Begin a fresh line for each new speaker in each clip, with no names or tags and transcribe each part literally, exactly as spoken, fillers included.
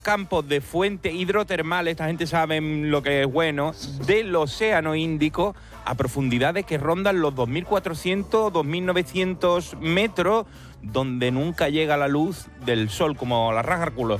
campos de fuente hidrotermal, esta gente sabe lo que es bueno, del Océano Índico a profundidades que rondan los dos mil cuatrocientos, dos mil novecientos metros, donde nunca llega la luz del sol, como la raja al culo.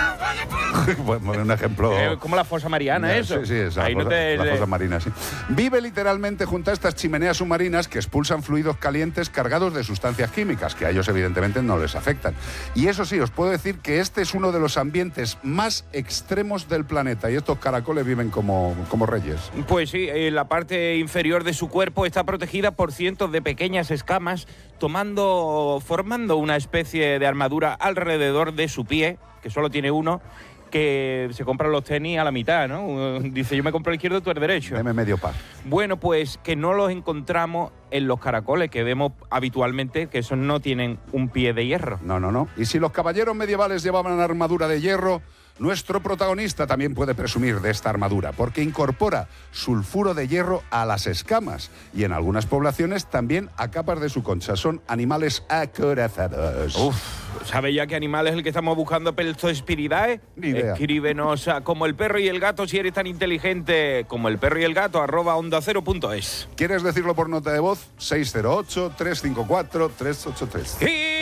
Pues un ejemplo...
Eh, como la fosa mariana, eso.
Sí, sí, esa
Ahí
fosa,
no te...
la fosa marina, sí. Vive literalmente junto a estas chimeneas submarinas que expulsan fluidos calientes cargados de sustancias químicas, que a ellos evidentemente no les afectan. Y eso sí, os puedo decir que este es uno de los ambientes más extremos del planeta, y estos caracoles viven como, como reyes.
Pues sí, eh, la parte inferior de su cuerpo está protegida por cientos de pequeñas escamas, tomando, formando una especie de armadura alrededor de su pie, que solo tiene uno, que se compran los tenis a la mitad, ¿no? Dice, yo me compro el izquierdo, tú el derecho.
Deme medio par.
Bueno, pues que no los encontramos en los caracoles que vemos habitualmente, que esos no tienen un pie de hierro.
No, no, no. Y si los caballeros medievales llevaban armadura de hierro, nuestro protagonista también puede presumir de esta armadura, porque incorpora sulfuro de hierro a las escamas y en algunas poblaciones también a capas de su concha. Son animales acorazados.
Uf, ¿sabe ya qué animal es el que estamos buscando per Spiridae?
Ni idea.
Escríbenos a como el perro y el gato si eres tan inteligente como el perro y el gato arroba onda cero punto es.
¿Quieres decirlo por nota de voz? seis cero ocho, tres cinco cuatro, tres ocho tres.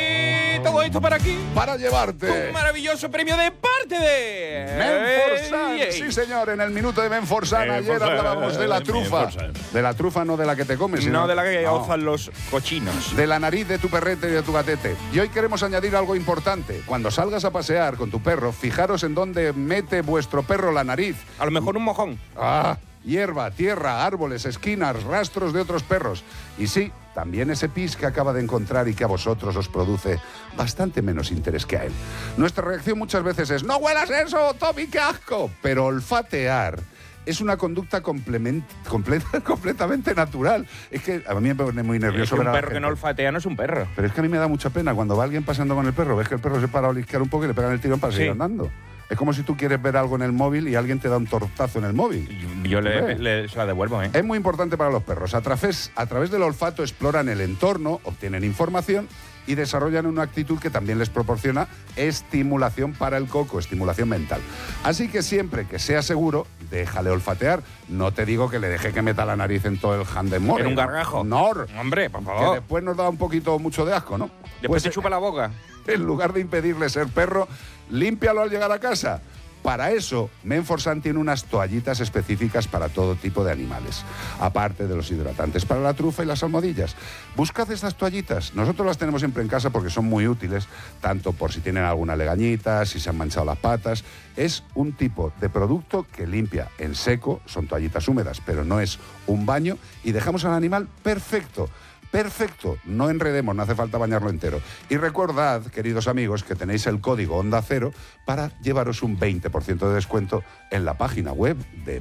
Y todo esto para aquí,
para llevarte
un maravilloso premio de parte de
Menforsan.
Ey,
Sí, señor, en el minuto de Menforsan. Ayer
Menforsan,
hablábamos de la trufa.
Menforsan.
De la trufa, no de la que te comes, sino
no de la que
no.
ozan los cochinos.
De la nariz de tu perrete y de tu gatete. Y hoy queremos añadir algo importante. Cuando salgas a pasear con tu perro, fijaros en dónde mete vuestro perro la nariz.
A lo mejor un mojón.
Ah, hierba, tierra, árboles, esquinas, rastros de otros perros. Y sí, también ese pis que acaba de encontrar y que a vosotros os produce bastante menos interés que a él. Nuestra reacción muchas veces es ¡no huelas eso, Tommy, qué asco! Pero olfatear es una conducta complement, completa, completamente natural. Es que a mí me pone muy nervioso.
Es que
ver
un
a la
perro que
gente.
no olfatea no es un perro.
Pero es que a mí me da mucha pena cuando va alguien pasando con el perro, ves que el perro se para a olisquear un poco y le pegan el tirón para
Sí.
seguir andando. Es como si tú quieres ver algo en el móvil y alguien te da un tortazo en el móvil.
Yo, yo le, le, se la devuelvo, ¿eh?
Es muy importante para los perros. A través, a través del olfato exploran el entorno, obtienen información y desarrollan una actitud que también les proporciona estimulación para el coco, estimulación mental. Así que siempre que sea seguro, déjale olfatear. No te digo que le deje que meta la nariz en todo el handemore.
En un gargajo.
No.
Hombre, por
Que
favor.
después nos da un poquito mucho de asco, ¿no?
Después
Pues,
te chupa la boca.
en lugar de impedirle ser perro, límpialo al llegar a casa. Para eso, Menforsan tiene unas toallitas específicas para todo tipo de animales, aparte de los hidratantes para la trufa y las almohadillas. Buscad estas toallitas. Nosotros las tenemos siempre en casa porque son muy útiles, tanto por si tienen alguna legañita, si se han manchado las patas. Es un tipo de producto que limpia en seco, son toallitas húmedas, pero no es un baño, y dejamos al animal perfecto. Perfecto, no enredemos, no hace falta bañarlo entero. Y recordad, queridos amigos, que tenéis el código Onda Cero para llevaros un veinte por ciento de descuento en la página web de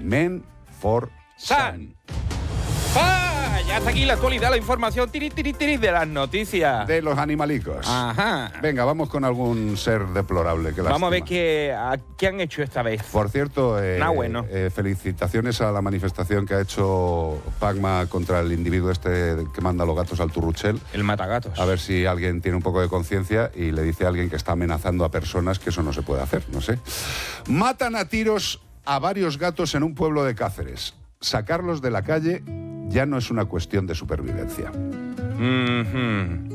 Menforsan.
¡Ah! Ya está aquí la actualidad, la información tiri, tiri, tiri de las noticias.
De los animalicos.
Ajá.
Venga, vamos con algún ser deplorable. Que
Vamos a ver
lástima.
qué, a, qué han hecho esta vez.
Por cierto, eh,
Nah, bueno.
eh, felicitaciones a la manifestación que ha hecho Pagma contra el individuo este que manda los gatos al Turruchel.
El matagatos.
A ver si alguien tiene un poco de conciencia y le dice a alguien que está amenazando a personas que eso no se puede hacer, no sé. Matan a tiros a varios gatos en un pueblo de Cáceres. Sacarlos de la calle ya no es una cuestión de supervivencia.
Mm-hmm.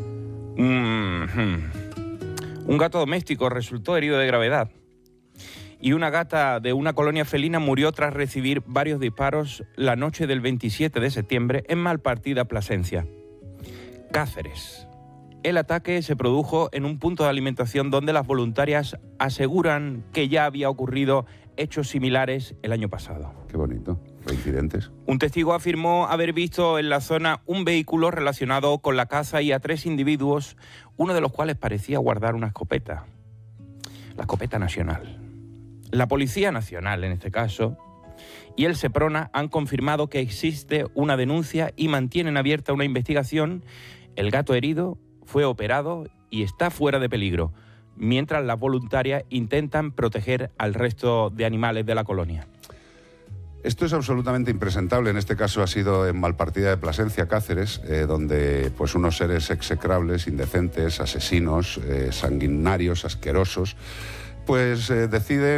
Mm-hmm. Un gato doméstico resultó herido de gravedad. Y una gata de una colonia felina murió tras recibir varios disparos la noche del veintisiete de septiembre en Malpartida, Plasencia, Cáceres. El ataque se produjo en un punto de alimentación donde las voluntarias aseguran que ya había ocurrido hechos similares el año pasado.
Qué bonito. Reincidentes.
Un testigo afirmó haber visto en la zona un vehículo relacionado con la caza y a tres individuos, uno de los cuales parecía guardar una escopeta. La escopeta nacional. La Policía Nacional, en este caso, y el Seprona han confirmado que existe una denuncia y mantienen abierta una investigación. El gato herido fue operado y está fuera de peligro, mientras las voluntarias intentan proteger al resto de animales de la colonia.
Esto es absolutamente impresentable. En este caso ha sido en Malpartida de Plasencia, Cáceres, eh, donde pues unos seres execrables, indecentes, asesinos, eh, sanguinarios, asquerosos, pues eh, deciden